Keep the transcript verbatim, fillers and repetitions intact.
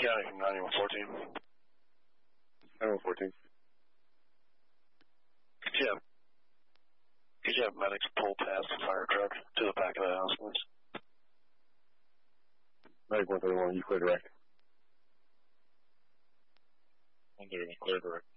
got anything, ninety-one fourteen? ninety-one fourteen. Could you have, could you have medics pull past the fire truck to the back of the house, please? Medic one thirty-one, you clear direct. one thirty-one, clear direct.